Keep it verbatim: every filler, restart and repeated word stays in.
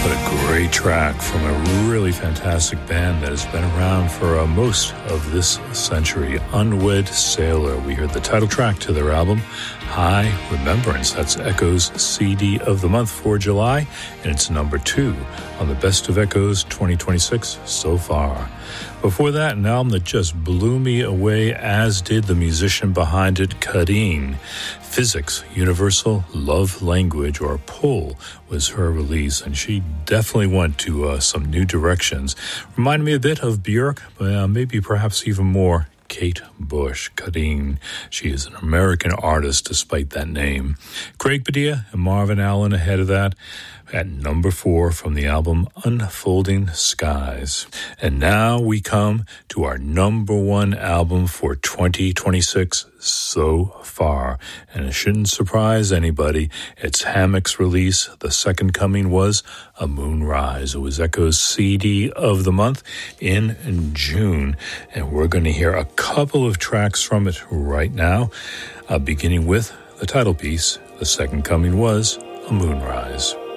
Great track from a really fantastic band that has been around for uh, most of this century, Unwed Sailor. We heard the title track to their album, High Remembrance. That's Echo's C D of the month for July, and it's number two on the Best of Echoes twenty twenty-six so far. Before that, an album that just blew me away, as did the musician behind it, Kadeen. Physics, Universal Love Language, or Pull, was her release, and she definitely went to uh, some new directions. Reminded me a bit of Björk, but uh, maybe perhaps even more Kate Bush. Kadeen, she is an American artist despite that name. Craig Padilla and Marvin Allen ahead of that at number four from the album Unfolding Skies. And now we come to our number one album for twenty twenty-six so far. And it shouldn't surprise anybody. It's Hammock's release. The second coming was A Moonrise. It was Echo's C D of the month in June. And we're going to hear a couple of tracks from it right now, uh, beginning with the title piece. The second coming was A Moonrise.